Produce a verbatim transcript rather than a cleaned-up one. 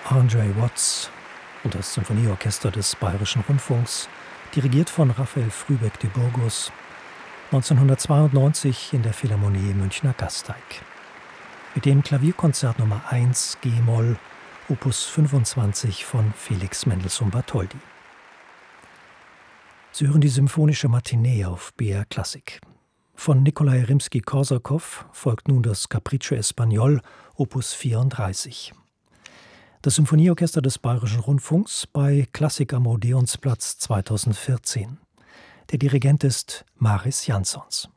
Andrzej Watts und das Symphonieorchester des Bayerischen Rundfunks, dirigiert von Raphael Frühbeck de Burgos, neunzehnhundertzweiundneunzig in der Philharmonie Münchner Gasteig. Mit dem Klavierkonzert Nummer eins G-Moll, Opus fünfundzwanzig von Felix Mendelssohn Bartholdy. Sie hören die Symphonische Matinee auf B R Klassik. Von Nikolai Rimski-Korsakow folgt nun das Capriccio Espagnol, Opus vierunddreißig. Das Symphonieorchester des Bayerischen Rundfunks bei Klassik am Odeonsplatz zweitausendvierzehn. Der Dirigent ist Mariss Jansons.